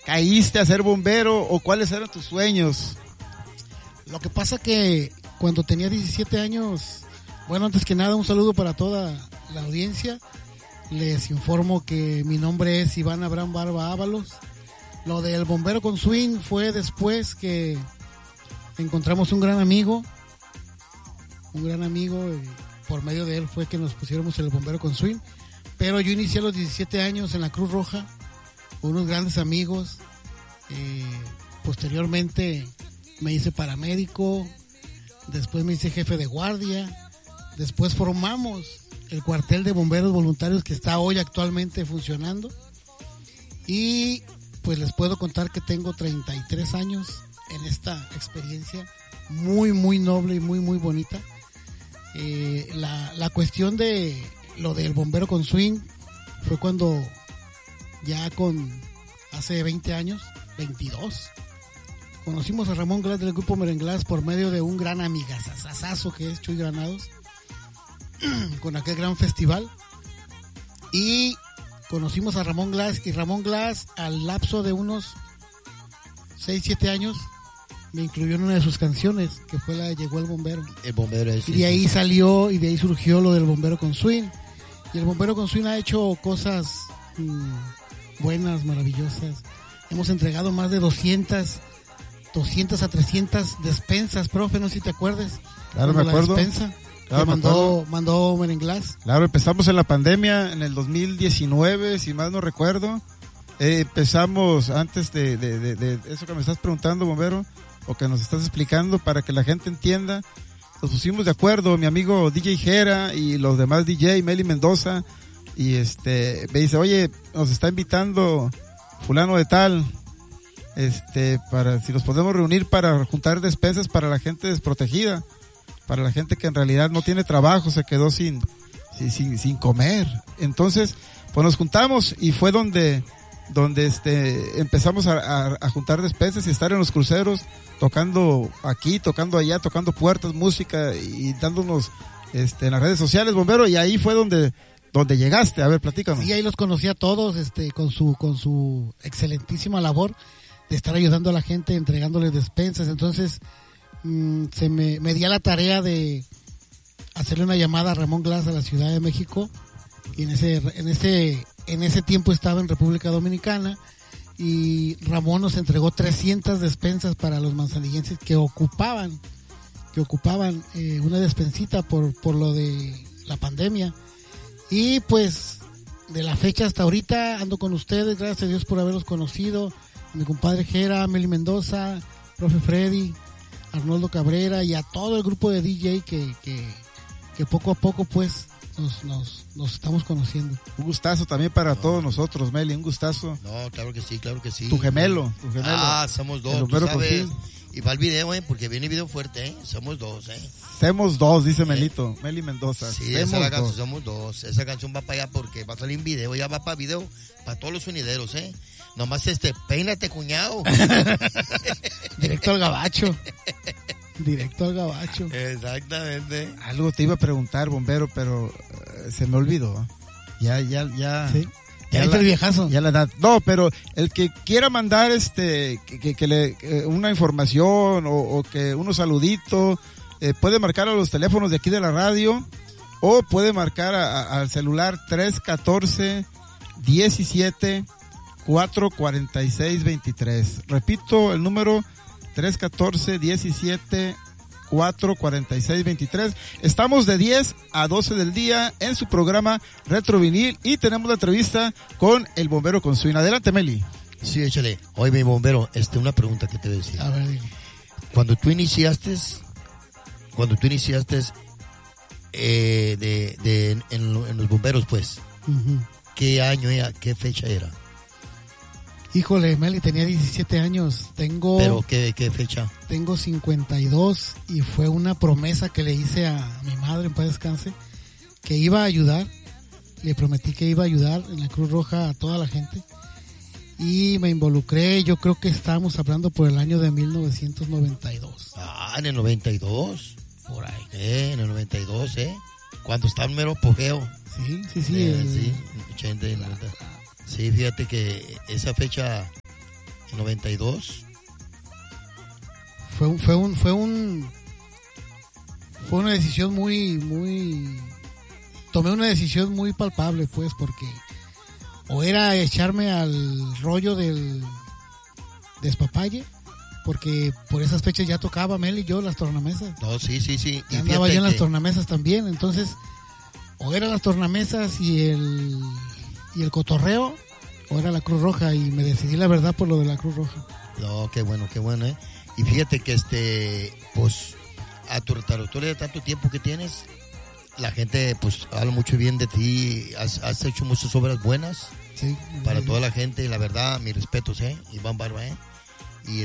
caíste a ser bombero o cuáles eran tus sueños? Lo que pasa que cuando tenía 17 años, bueno, antes que nada un saludo para toda la audiencia. Les informo que mi nombre es Iván Abraham Barba Ábalos. Lo del bombero con swing fue después que encontramos un gran amigo, por medio de él fue que nos pusiéramos el bombero con swing. Pero yo inicié a los 17 años en la Cruz Roja con unos grandes amigos. Posteriormente me hice paramédico, después me hice jefe de guardia, después formamos el cuartel de bomberos voluntarios que está hoy actualmente funcionando, y pues les puedo contar que tengo 33 años en esta experiencia muy muy noble y muy muy bonita. La cuestión de lo del bombero con swing fue cuando ya hace 20 años, 22, conocimos a Ramón Glass del grupo Merenglás por medio de un gran amigazazazo que es Chuy Granados, con aquel gran festival, y conocimos a Ramón Glass, y Ramón Glass al lapso de unos 6-7 años me incluyó en una de sus canciones, que fue la de Llegó el Bombero. El bombero es, y de ahí salió, y de ahí surgió lo del bombero con swing, y el bombero con swing ha hecho cosas buenas, maravillosas. Hemos entregado más de 200 a 300 despensas, profe, no sé si te acuerdas. Claro, me acuerdo. Claro, mandó Merenglás. Claro, empezamos en la pandemia en el 2019, si mal no recuerdo. Empezamos antes de eso que me estás preguntando, bombero, o que nos estás explicando, para que la gente entienda. Nos pusimos de acuerdo, mi amigo DJ Jera y los demás DJ, Meli Mendoza, y me dice, oye, nos está invitando fulano de tal, para si nos podemos reunir para juntar despensas para la gente desprotegida, para la gente que en realidad no tiene trabajo, se quedó sin comer. Entonces, pues nos juntamos, y fue donde empezamos a juntar despensas y estar en los cruceros, tocando aquí, tocando allá, tocando puertas, música, y dándonos en las redes sociales, bombero, y ahí fue donde llegaste. A ver, platícanos. Sí, ahí los conocí a todos, con su excelentísima labor de estar ayudando a la gente, entregándoles despensas. Entonces me di a la tarea de hacerle una llamada a Ramón Glass a la Ciudad de México, y en ese tiempo estaba en República Dominicana, y Ramón nos entregó 300 despensas para los manzanillenses que ocupaban una despensita por lo de la pandemia. Y pues de la fecha hasta ahorita ando con ustedes, gracias a Dios por haberlos conocido, mi compadre Jera, Meli Mendoza, profe Freddy, Arnoldo Cabrera, y a todo el grupo de DJ que poco a poco pues nos estamos conociendo. Un gustazo también para todos nosotros, Meli, un gustazo. No, claro que sí. Tu gemelo. Somos dos, tú sabes. Y va el video, porque viene el video fuerte, Somos dos, Somos dos, dice Melito, Meli Mendoza. Sí, esa es la canción, somos dos. Esa canción va para allá porque va a salir un video, ya va para video, para todos los sonideros, Nomás peínate, cuñado. Directo al gabacho. Exactamente. Algo te iba a preguntar, bombero, pero se me olvidó. Ya. ¿Sí? Ya el viejazo. Ya la edad. No, pero el que quiera mandar una información o que unos saluditos, puede marcar a los teléfonos de aquí de la radio, o puede marcar al celular 314-17-446-23. Repito el número, 314-17-446-23. Estamos de 10 a 12 del día en su programa Retro Vinil, y tenemos la entrevista con el bombero con swing. Adelante, Meli. Sí, échale. Oye, mi bombero, una pregunta que te voy a decir. A ver, dime. Cuando tú iniciaste en los bomberos, pues, ¿qué año era? ¿Qué fecha era? Híjole, Meli, tenía 17 años. ¿Pero qué fecha? Tengo 52, y fue una promesa que le hice a mi madre, en paz descanse, que iba a ayudar. Le prometí que iba a ayudar en la Cruz Roja a toda la gente, y me involucré. Yo creo que estábamos hablando por el año de 1992. Ah, en el 92. Por ahí. En el 92, Cuando está el mero apogeo. Sí. Sí, 80 y 90. Sí, fíjate que esa fecha 92. Fue una decisión tomé una decisión muy palpable, pues, porque o era echarme al rollo del despapalle, porque por esas fechas ya tocaba Mel y yo las tornamesas. No, sí. Y andaba yo en las tornamesas también, entonces o eran las tornamesas y el cotorreo, o era la Cruz Roja, y me decidí la verdad por lo de la Cruz Roja. No, qué bueno, Y fíjate que pues a tu trayectoria de tanto tiempo que tienes, la gente pues habla mucho bien de ti, has hecho muchas obras buenas, sí, para toda la gente, y la verdad, mis respetos, Iván Barba, y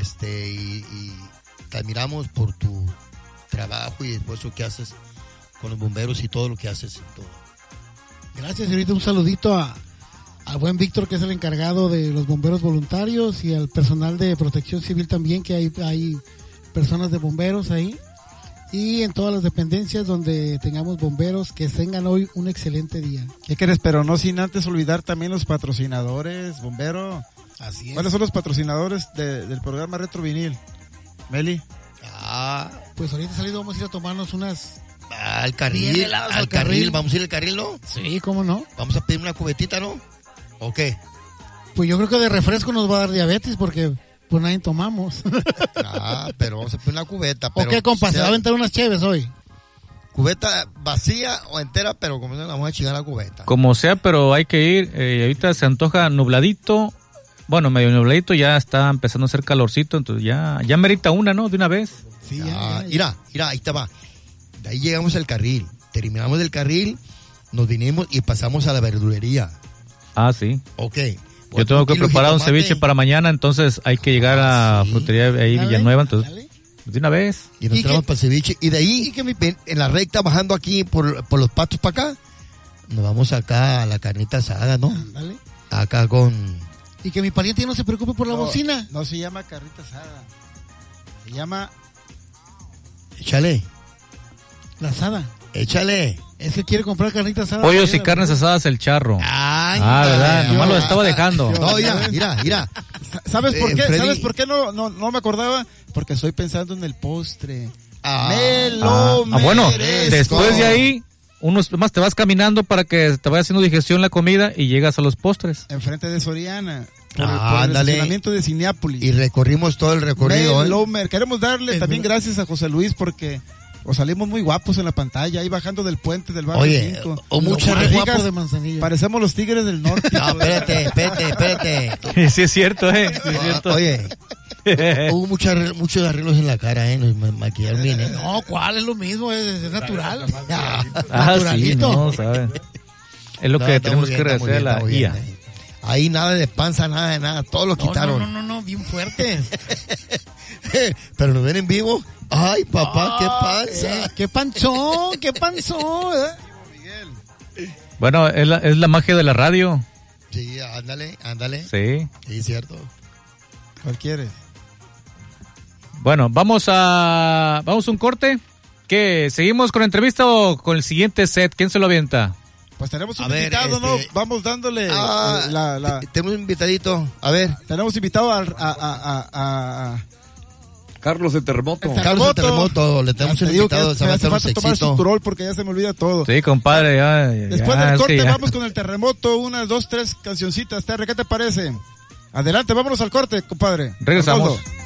te admiramos por tu trabajo y el esfuerzo que haces con los bomberos y todo lo que haces y todo. Gracias, y ahorita un saludito al buen Víctor, que es el encargado de los bomberos voluntarios, y al personal de protección civil también, que hay personas de bomberos ahí, y en todas las dependencias donde tengamos bomberos, que tengan hoy un excelente día. ¿Qué quieres? Pero no sin antes olvidar también los patrocinadores, bombero. Así es. ¿Cuáles son los patrocinadores del programa Retro Vinil? Meli. Pues ahorita salido vamos a ir a tomarnos unas... Al carril, Bien helados al carril, vamos a ir al carril, ¿no? Sí, ¿cómo no? Vamos a pedir una cubetita, ¿no? ¿O qué? Pues yo creo que de refresco nos va a dar diabetes, porque pues nadie tomamos. Pero vamos a pedir una cubeta. ¿O qué, compa? ¿Se va a aventar unas cheves hoy? ¿Cubeta vacía o entera? Pero como no, vamos a chingar la cubeta. Como sea, pero hay que ir. Ahorita se antoja nubladito. Bueno, medio nubladito, ya está empezando a hacer calorcito, entonces ya merita una, ¿no? De una vez. Sí, Mira, ahí te va. De ahí llegamos al carril. Terminamos del carril, nos vinimos y pasamos a la verdulería. Sí. Ok. Yo tengo que preparar un ceviche para mañana, entonces hay que llegar a la frutería ahí Villanueva, entonces de una vez. Y nos entramos para el ceviche. Y de ahí, en la recta, bajando aquí por los patos para acá, nos vamos acá a la carnita asada, ¿no? Ándale. Acá con... Y que mi pariente no se preocupe por la bocina. No se llama carnita asada. Se llama... Échale. La asada. Échale. Es que quiere comprar carnita asada. Pollos y carnes asadas, el charro. ¿Verdad? Nomás lo estaba dejando. No, mira. ¿Sabes por qué? Freddy. ¿Sabes por qué no me acordaba? Porque estoy pensando en el postre. Bueno, merezco. después de ahí, unos más te vas caminando para que te vaya haciendo digestión la comida y llegas a los postres. Enfrente de Soriana. Por el Ándale. estacionamiento de Cineápolis. Y recorrimos todo el recorrido. Lomer. Queremos darle también gracias a José Luis porque salimos muy guapos en la pantalla, ahí bajando del puente del barrio. Oye, 5. o muchas Muy guapos guapos de Manzanillo. Parecemos los Tigres del Norte. No, espérate. Sí, es cierto, Sí, es cierto. Oye, hubo muchos arreglos en la cara, nos maquillaron bien, No, ¿cuál? Es lo mismo, es natural. Sí, Naturalito. no, ¿sabes? Es lo que tenemos que agradecer a la guía. Ahí nada de panza, nada de nada, todo lo quitaron. No, bien fuerte. Pero nos ven en vivo. Ay, papá, qué panza. Qué panzón. Bueno, es la magia de la radio. Sí, ándale. Sí. Sí, cierto. ¿Cuál quieres? Bueno, vamos a un corte. ¿Qué? ¿Seguimos con la entrevista o con el siguiente set? ¿Quién se lo avienta? Pues tenemos un invitado, ¿no? Vamos dándole Tenemos un invitadito. A ver. Tenemos invitado a Carlos el Terremoto. Carlos el Terremoto. Le tenemos un invitado. Me hace falta tomar su turol porque ya se me olvida todo. Sí, compadre. Después del corte vamos con el Terremoto. 1, 2, 3 cancioncitas. ¿Qué te parece? Adelante, vámonos al corte, compadre. Regresamos. Arnoldo.